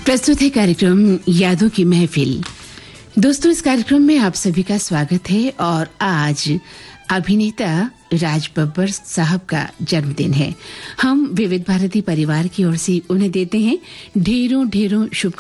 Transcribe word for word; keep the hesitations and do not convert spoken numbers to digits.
प्रस्तुत है कार्यक्रम यादों की महफिल। दोस्तों, इस कार्यक्रम में आप सभी का स्वागत है और आज अभिनेता राज बब्बर साहब का जन्मदिन है। हम विविध भारती परिवार की ओर से उन्हें देते हैं ढेरों ढेरों शुभ